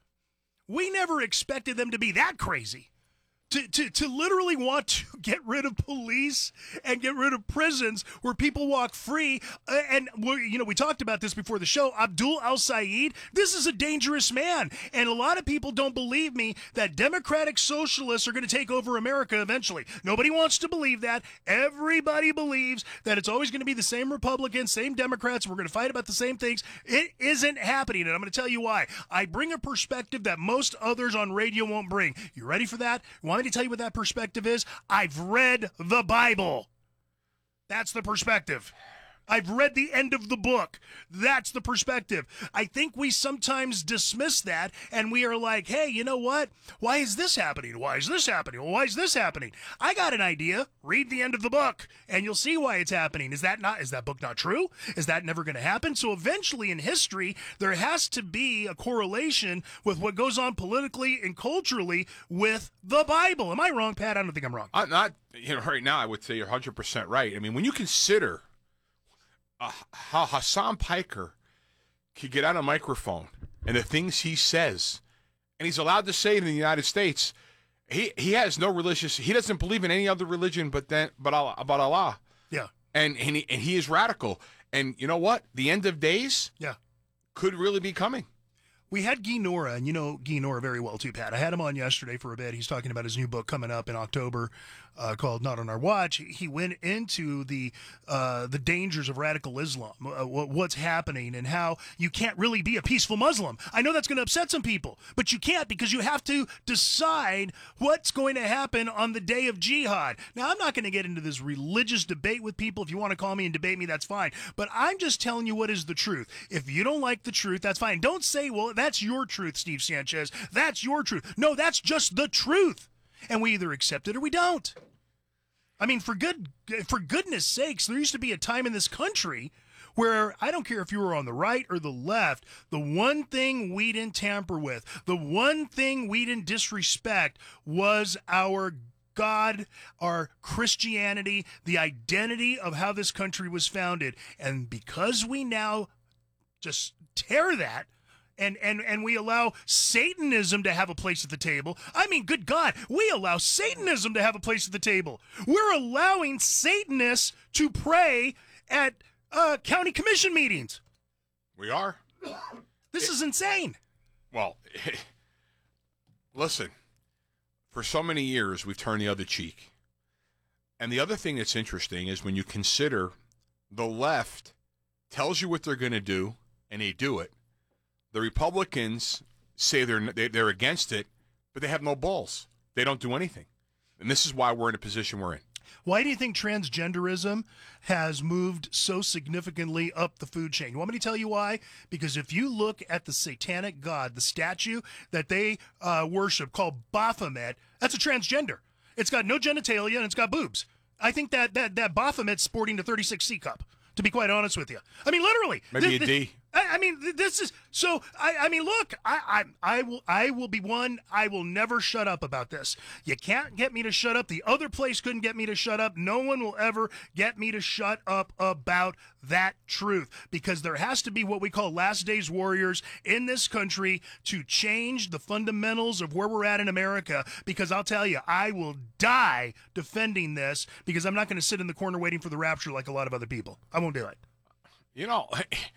We never expected them to be that crazy. To, to, to literally want to get rid of police and get rid of prisons where people walk free. Uh, and, we're, you know, we talked about this before the show. Abdul al-Sayed, this is a dangerous man. And a lot of people don't believe me that democratic socialists are going to take over America eventually. Nobody wants to believe that. Everybody believes that it's always going to be the same Republicans, same Democrats. We're going to fight about the same things. It isn't happening. And I'm going to tell you why. I bring a perspective that most others on radio won't bring. You ready for that? Want me to tell you what that perspective is? I've read the Bible. That's the perspective. I've read the end of the book. That's the perspective. I think we sometimes dismiss that and we are like, hey, you know what? Why is this happening? Why is this happening? Well, why is this happening? I got an idea. Read the end of the book and you'll see why it's happening. Is that not, is that book not true? Is that never going to happen? So eventually in history, there has to be a correlation with what goes on politically and culturally with the Bible. Am I wrong, Pat? I don't think I'm wrong. I'm not, you know, right now I would say you're one hundred percent right. I mean, when you consider Uh, how Hassan Piker could get on a microphone and the things he says, and he's allowed to say it in the United States. He he has no religious. He doesn't believe in any other religion but then but Allah, about Allah. Yeah, and and he, and he is radical. And you know what? The end of days. Yeah, could really be coming. We had Guy Nora, and you know Guy Nora very well too, Pat. I had him on yesterday for a bit. He's talking about his new book coming up in October uh, called Not on Our Watch. He went into the uh, the dangers of radical Islam, uh, what's happening, and how you can't really be a peaceful Muslim. I know that's going to upset some people, but you can't because you have to decide what's going to happen on the day of jihad. Now, I'm not going to get into this religious debate with people. If you want to call me and debate me, that's fine. But I'm just telling you what is the truth. If you don't like the truth, that's fine. Don't say, well, that's your truth, Steve Sanchez. That's your truth. No, that's just the truth. And we either accept it or we don't. I mean, for good, for goodness sakes, there used to be a time in this country where I don't care if you were on the right or the left, the one thing we didn't tamper with, the one thing we didn't disrespect was our God, our Christianity, the identity of how this country was founded. And because we now just tear that, And, and and we allow Satanism to have a place at the table. I mean, good God, we allow Satanism to have a place at the table. We're allowing Satanists to pray at uh, county commission meetings. We are. This it, is insane. Well, listen, for so many years, we've turned the other cheek. And the other thing that's interesting is when you consider the left tells you what they're going to do, and they do it. The Republicans say they're they're against it, but they have no balls. They don't do anything. And this is why we're in a position we're in. Why do you think transgenderism has moved so significantly up the food chain? You want me to tell you why? Because if you look at the satanic god, the statue that they uh, worship called Baphomet, that's a transgender. It's got no genitalia and it's got boobs. I think that that, that Baphomet's sporting the thirty-six C cup, to be quite honest with you. I mean, literally. Maybe this, a D. I, I mean, this is so. I, I mean, look, I, I, I will, I will be one. I will never shut up about this. You can't get me to shut up. The other place couldn't get me to shut up. No one will ever get me to shut up about that truth, because there has to be what we call last days warriors in this country to change the fundamentals of where we're at in America. Because I'll tell you, I will die defending this, because I'm not going to sit in the corner waiting for the rapture like a lot of other people. I won't do it. You know.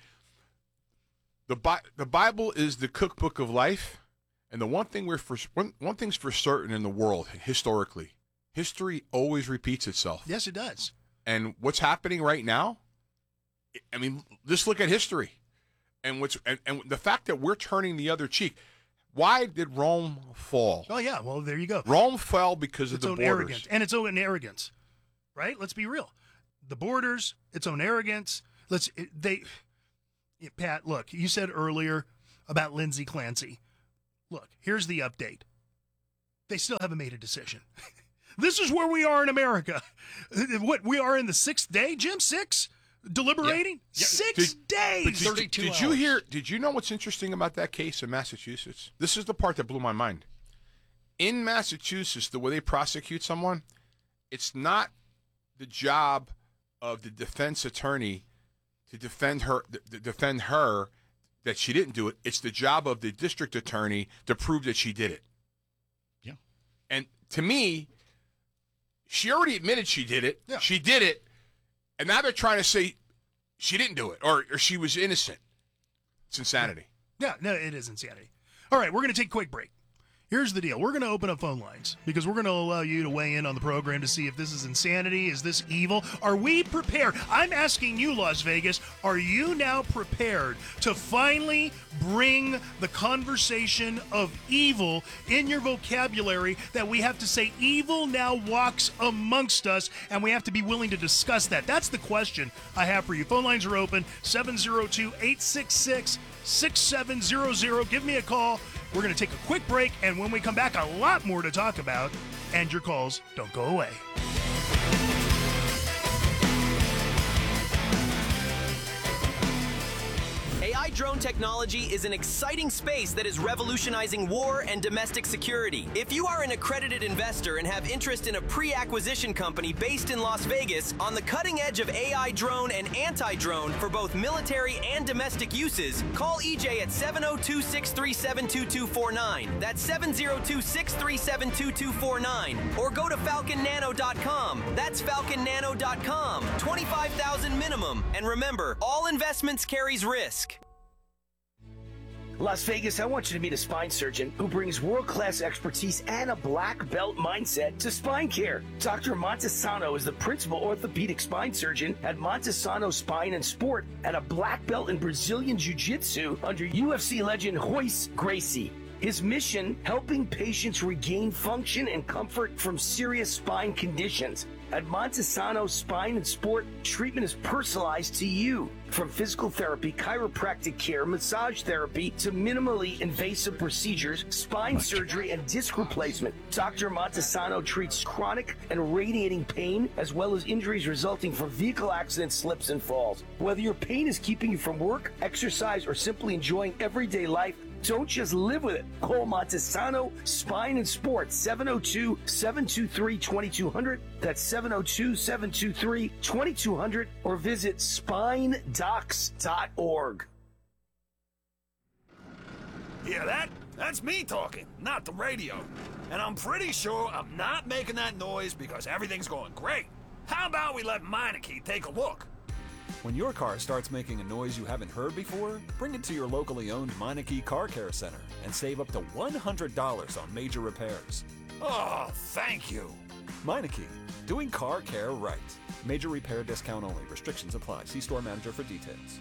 The Bi- the Bible is the cookbook of life, and the one thing we're for one, one thing's for certain in the world historically, history always repeats itself. Yes, it does. And what's happening right now? I mean, just look at history, And what's and, and the fact that we're turning the other cheek. Why did Rome fall? Oh, yeah. Well, there you go. Rome fell because of its the own borders. arrogance. And its own arrogance, right? Let's be real. The borders, its own arrogance. Let's, it, they, it, Pat, look, you said earlier about Lindsey Clancy. Look, here's the update. They still haven't made a decision. This is where we are in America. What, we are in the sixth day, Jim? Six? Deliberating? Yeah. Yeah. Six Did- days! But did, did, did you hear? Did you know what's interesting about that case in Massachusetts? This is the part that blew my mind. In Massachusetts, the way they prosecute someone, it's not the job of the defense attorney to defend her, to defend her that she didn't do it. It's the job of the district attorney to prove that she did it. Yeah. And to me, she already admitted she did it. Yeah. She did it. And now they're trying to say she didn't do it or, or she was innocent. It's insanity. Yeah, no, it is insanity. All right, we're going to take a quick break. Here's the deal. We're going to open up phone lines because we're going to allow you to weigh in on the program to see if this is insanity. Is this evil? Are we prepared? I'm asking you, Las Vegas, are you now prepared to finally bring the conversation of evil in your vocabulary that we have to say evil now walks amongst us and we have to be willing to discuss that? That's the question I have for you. Phone lines are open, seven oh two, eight six six, six seven zero zero. Give me a call. We're going to take a quick break, and when we come back, a lot more to talk about. And your calls don't go away. A I drone technology is an exciting space that is revolutionizing war and domestic security. If you are an accredited investor and have interest in a pre-acquisition company based in Las Vegas on the cutting edge of A I drone and anti-drone for both military and domestic uses, call E J at seven oh two, six three seven, two two four nine. That's seven oh two, six three seven, two two four nine. Or go to falcon nano dot com. That's falcon nano dot com. twenty-five thousand dollars minimum. And remember, all investments carries risk. Las Vegas, I want you to meet a spine surgeon who brings world-class expertise and a black belt mindset to spine care. Doctor Montesano is the principal orthopedic spine surgeon at Montesano Spine and Sport and a black belt in Brazilian Jiu-Jitsu under U F C legend Royce Gracie. His mission, helping patients regain function and comfort from serious spine conditions. At Montesano Spine and Sport, treatment is personalized to you. From physical therapy, chiropractic care, massage therapy, to minimally invasive procedures, spine surgery, and disc replacement. Doctor Montesano treats chronic and radiating pain, as well as injuries resulting from vehicle accidents, slips, and falls. Whether your pain is keeping you from work, exercise, or simply enjoying everyday life, don't just live with it. Call Montesano Spine and Sport, seven oh two, seven two three, two two zero zero. That's seven oh two, seven two three, two two zero zero. Or visit spine docs dot org. Hear that? That's me talking, not the radio. And I'm pretty sure I'm not making that noise because everything's going great. How about we let Meineke take a look? When your car starts making a noise you haven't heard before, bring it to your locally owned Meineke Car Care Center and save up to one hundred dollars on major repairs. Oh, thank you. Meineke, doing car care right. Major repair discount only. Restrictions apply. See store manager for details.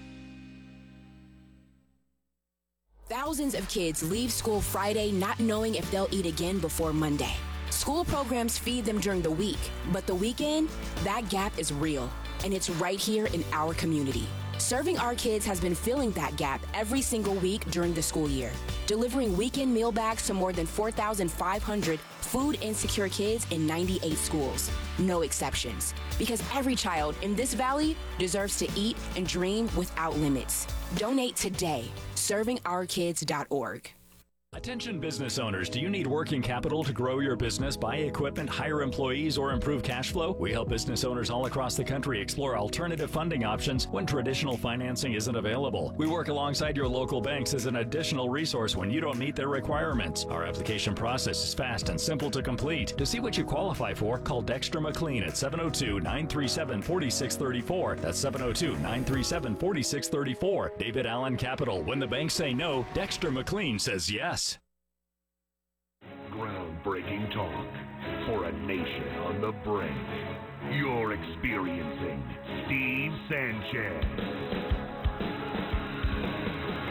Thousands of kids leave school Friday not knowing if they'll eat again before Monday. School programs feed them during the week, but the weekend, that gap is real, and it's right here in our community. Serving Our Kids has been filling that gap every single week during the school year, delivering weekend meal bags to more than four thousand five hundred food insecure kids in ninety-eight schools. No exceptions, because every child in this valley deserves to eat and dream without limits. Donate today, serving our kids dot org. Attention business owners, do you need working capital to grow your business, buy equipment, hire employees, or improve cash flow? We help business owners all across the country explore alternative funding options when traditional financing isn't available. We work alongside your local banks as an additional resource when you don't meet their requirements. Our application process is fast and simple to complete. To see what you qualify for, call Dexter McLean at seven oh two, nine three seven, four six three four. That's seven oh two, nine three seven, four six three four. David Allen Capital. When the banks say no, Dexter McLean says yes. Groundbreaking talk for a nation on the brink. You're experiencing Steve Sanchez.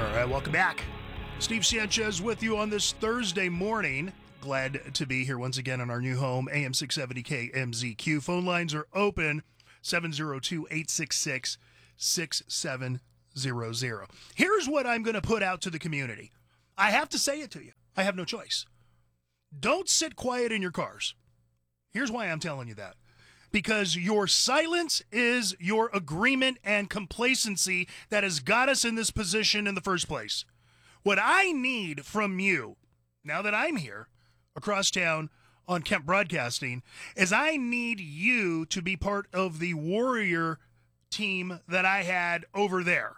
All right, welcome back. Steve Sanchez with you on this Thursday morning. Glad to be here once again in our new home, A M six seventy K M Z Q. Phone lines are open, seven oh two, eight six six, six seven zero zero. Here's what I'm going to put out to the community. I have to say it to you. I have no choice. Don't sit quiet in your cars. Here's why I'm telling you that. Because your silence is your agreement and complacency that has got us in this position in the first place. What I need from you, now that I'm here across town on Kemp Broadcasting, is I need you to be part of the warrior team that I had over there.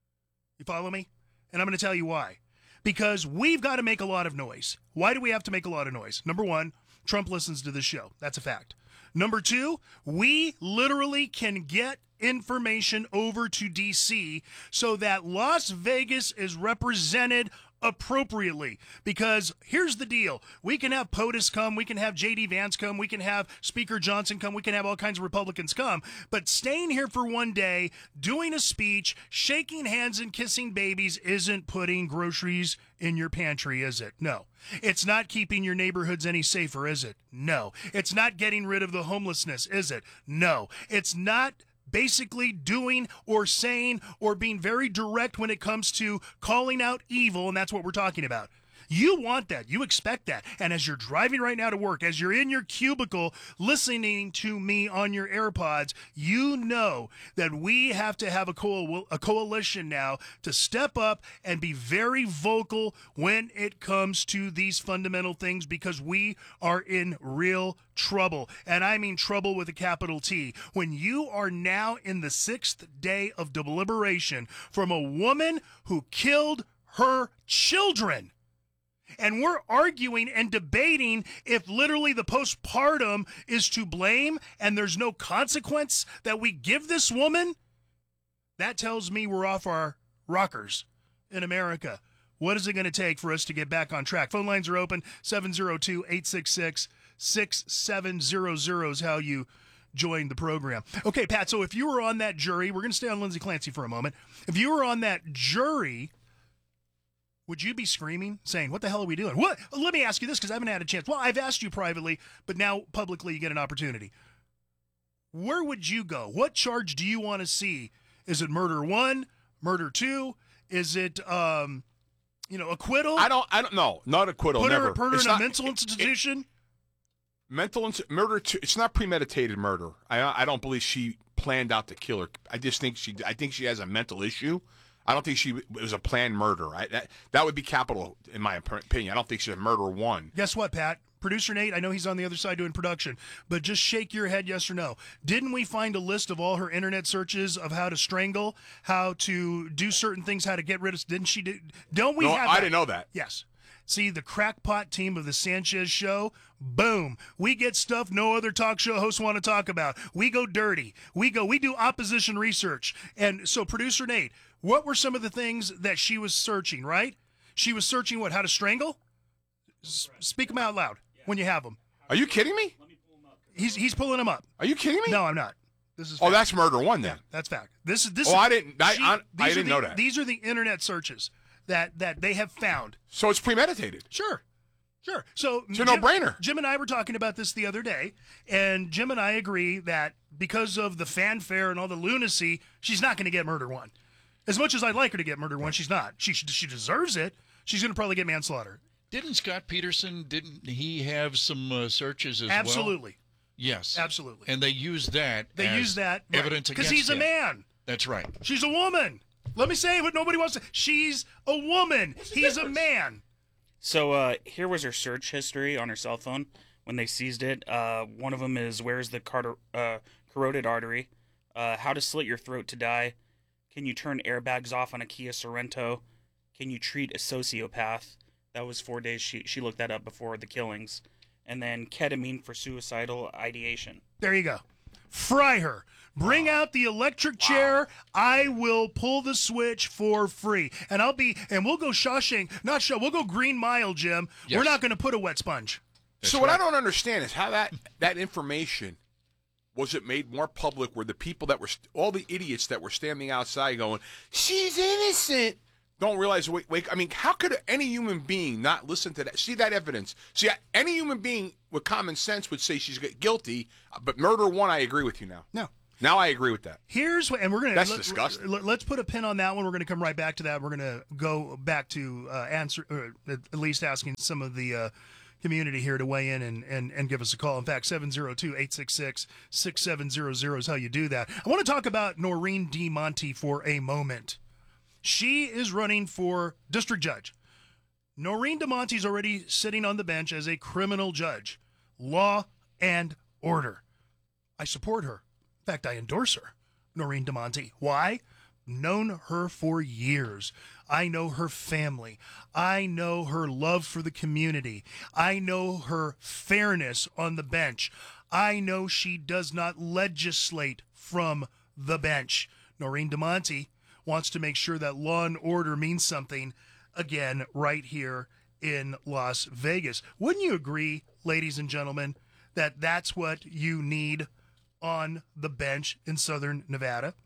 You follow me? And I'm going to tell you why. Because we've got to make a lot of noise. Why do we have to make a lot of noise? Number one, Trump listens to this show. That's a fact. Number two, we literally can get information over to D C so that Las Vegas is represented appropriately. Because here's the deal. We can have POTUS come. We can have J D Vance come. We can have Speaker Johnson come. We can have all kinds of Republicans come. But staying here for one day, doing a speech, shaking hands and kissing babies isn't putting groceries in your pantry, is it? No. It's not keeping your neighborhoods any safer, is it? No. It's not getting rid of the homelessness, is it? No. It's not basically doing or saying or being very direct when it comes to calling out evil, and that's what we're talking about. You want that. You expect that. And as you're driving right now to work, as you're in your cubicle listening to me on your AirPods, you know that we have to have a, co- a coalition now to step up and be very vocal when it comes to these fundamental things, because we are in real trouble. And I mean trouble with a capital T. When you are now in the sixth day of deliberation from a woman who killed her children, and we're arguing and debating if literally the postpartum is to blame and there's no consequence that we give this woman, that tells me we're off our rockers in America. What is it going to take for us to get back on track? Phone lines are open. seven oh two, eight six six, six seven zero zero is how you join the program. Okay, Pat, so if you were on that jury, we're going to stay on Lindsay Clancy for a moment. If you were on that jury, would you be screaming, saying, what the hell are we doing? What? Let me ask you this, because I haven't had a chance. Well, I've asked you privately, but now publicly you get an opportunity. Where would you go? What charge do you want to see? Is it murder one, murder two? Is it, um, you know, acquittal? I don't, I don't know. Not acquittal, put never. Her, put her it's in not, a mental institution? It, mental ins- murder, two, it's not premeditated murder. I, I don't believe she planned out to kill her. I just think she, I think she has a mental issue. I don't think she it was a planned murder. I, that that would be capital, in my opinion. I don't think she's a murder one. Guess what, Pat? Producer Nate, I know he's on the other side doing production, but just shake your head yes or no. Didn't we find a list of all her internet searches of how to strangle, how to do certain things, how to get rid of... Didn't she do... Don't we no, have I that? didn't know that. Yes. See, the crackpot team of the Sanchez Show, boom. We get stuff no other talk show hosts want to talk about. We go dirty. We go, we do opposition research. And so, Producer Nate, what were some of the things that she was searching, right? She was searching what, how to strangle? S- speak them out loud when you have them. Are you kidding me? He's he's pulling them up. Are you kidding me? No, I'm not. This is oh, fact. that's murder one then. Yeah, that's fact. This is this. Oh, is, I didn't. I, she, I, I didn't the, know that. These are the internet searches that that they have found. So it's premeditated. Sure. Sure. So it's a Jim, no-brainer. Jim and I were talking about this the other day, and Jim and I agree that because of the fanfare and all the lunacy, she's not going to get murder one. As much as I'd like her to get murder one, she's not. She she deserves it. She's going to probably get manslaughter. Didn't Scott Peterson, didn't he have some uh, searches as Absolutely. well? Absolutely. Yes. Absolutely. And they used that They as use that evidence because against he's a him. man. That's right. She's a woman. Let me say what nobody wants to. She's a woman. He's a man. So uh, here was her search history on her cell phone when they seized it. Uh, one of them is, where's the carter, uh, carotid artery? Uh, how to slit your throat to die? Can you turn airbags off on a Kia Sorrento? Can you treat a sociopath? That was four days. She she looked that up before the killings. And then ketamine for suicidal ideation. There you go. Fry her. Bring out the electric chair. I will pull the switch for free. And I'll be, and we'll go Shawshank, not Shaw, we'll go Green Mile, Jim. Yes. We're not going to put a wet sponge. That's so what right. I don't understand is how that, that information, was it made more public where the people that were, all the idiots that were standing outside going, she's innocent. don't realize, wait, wait, I mean, how could any human being not listen to that, see that evidence? See, any human being with common sense would say she's guilty, but murder one, I agree with you now. No. Now I agree with that. Here's what, and we're gonna That's let, disgusting. Let, let's put a pin on that one. We're gonna come right back to that. We're gonna go back to uh, answer, or at least asking some of the uh, community here to weigh in and, and, and give us a call. In fact, seven oh two, eight six six, six seven zero zero is how you do that. I want to talk about Noreen DeMonte for a moment. She is running for district judge. Noreen DeMonte is already sitting on the bench as a criminal judge. Law and order. I support her. In fact, I endorse her, Noreen DeMonte. Why? Known her for years. I know her family. I know her love for the community. I know her fairness on the bench. I know she does not legislate from the bench. Noreen DeMonte wants to make sure that law and order means something, again, right here in Las Vegas. Wouldn't you agree, ladies and gentlemen, that that's what you need on the bench in Southern Nevada?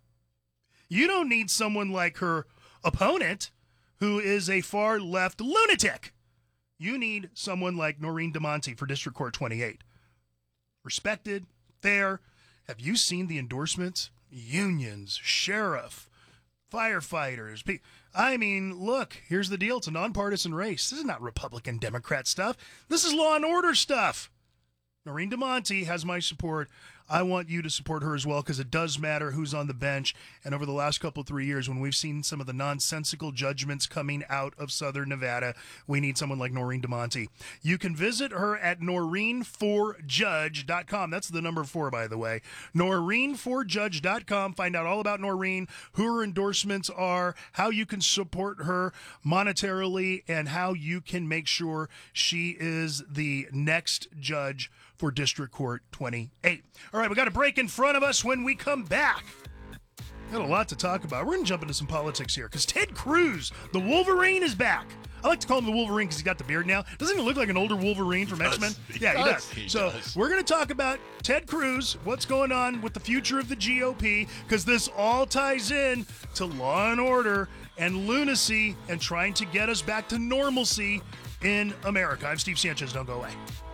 You don't need someone like her opponent, who is a far left lunatic. You need someone like Noreen DeMonte for District Court twenty-eight. Respected, fair. Have you seen the endorsements? Unions, sheriff, firefighters. I mean, look, here's the deal. It's a nonpartisan race. This is not Republican Democrat stuff. This is law and order stuff. Noreen DeMonte has my support. I want you to support her as well, because it does matter who's on the bench. And over the last couple, three years, when we've seen some of the nonsensical judgments coming out of Southern Nevada, we need someone like Noreen DeMonte. You can visit her at Noreen four judge dot com. That's the number four, by the way. Noreen four judge dot com. Find out all about Noreen, who her endorsements are, how you can support her monetarily, and how you can make sure she is the next judge for District Court twenty-eight. All right, we got a break in front of us. When we come back, got a lot to talk about. We're going to jump into some politics here, because Ted Cruz, the Wolverine, is back. I like to call him the Wolverine because he's got the beard now. Doesn't he look like an older Wolverine from X-Men? Yeah, he does. He so does. we're going to talk about Ted Cruz, what's going on with the future of the G O P, because this all ties in to law and order and lunacy and trying to get us back to normalcy in America. I'm Steve Sanchez. Don't go away.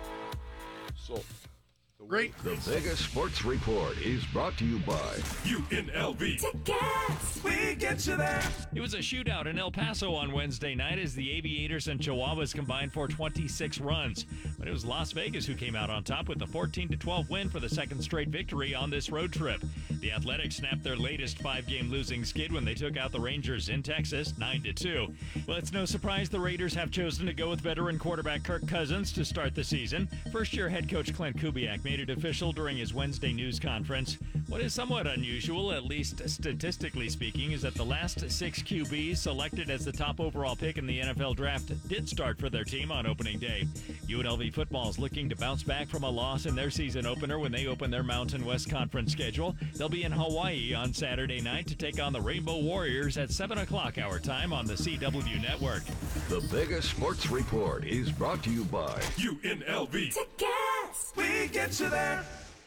So, Great. The Vegas Sports Report is brought to you by U N L V. Tickets, we get you there. It was a shootout in El Paso on Wednesday night as the Aviators and Chihuahuas combined for twenty-six runs. But it was Las Vegas who came out on top with a fourteen to twelve win for the second straight victory on this road trip. The Athletics snapped their latest five-game losing skid when they took out the Rangers in Texas, nine to two. Well, it's no surprise the Raiders have chosen to go with veteran quarterback Kirk Cousins to start the season. First-year head coach Clint Kubiak made it official during his Wednesday news conference. What is somewhat unusual, at least statistically speaking, is that the last six Q Bs selected as the top overall pick in the N F L draft did start for their team on opening day. U N L V football is looking to bounce back from a loss in their season opener when they open their Mountain West Conference schedule. They'll be in Hawaii on Saturday night to take on the Rainbow Warriors at seven o'clock our time on the C W Network. The Vegas Sports Report is brought to you by U N L V. Tickets, we get you there.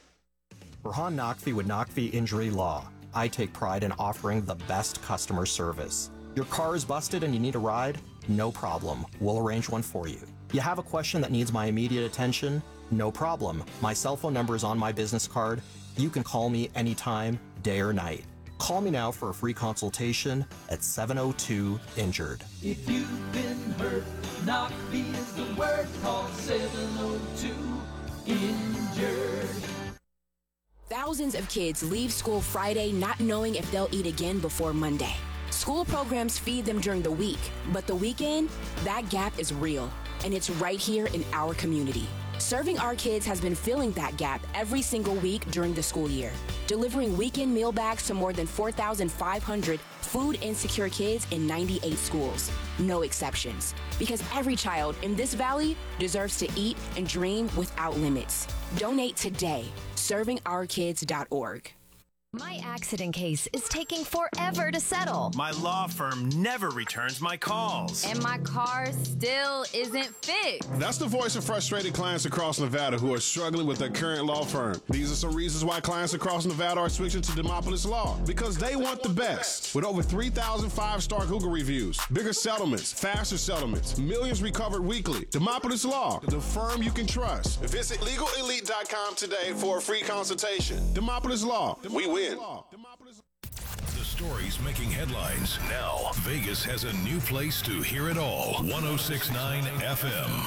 Burhan Naqvi with Naqvi Injury Law. I take pride in offering the best customer service. Your car is busted and you need a ride? No problem. We'll arrange one for you. You have a question that needs my immediate attention? No problem. My cell phone number is on my business card. You can call me anytime, day or night. Call me now for a free consultation at seven oh two injured. If you've been hurt, Naqvi is the word. Call seven oh two injured. Thousands of kids leave school Friday not knowing if they'll eat again before Monday. School programs feed them during the week, but the weekend, that gap is real, and it's right here in our community. Serving Our Kids has been filling that gap every single week during the school year, delivering weekend meal bags to more than four thousand five hundred food insecure kids in ninety-eight schools. No exceptions, because every child in this valley deserves to eat and dream without limits. Donate today. serving our kids dot org. My accident case is taking forever to settle. My law firm never returns my calls. And my car still isn't fixed. That's the voice of frustrated clients across Nevada who are struggling with their current law firm. These are some reasons why clients across Nevada are switching to Demopolis Law. Because they want the best. With over three thousand five-star Google reviews, bigger settlements, faster settlements, millions recovered weekly. Demopolis Law, the firm you can trust. Visit legal elite dot com today for a free consultation. Demopolis Law, we win. The stories making headlines. Now, Vegas has a new place to hear it all. one oh six point nine F M.